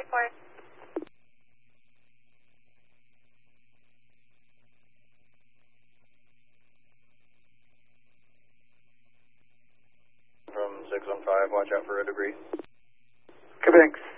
report. From 615, watch out for a debris. Quebec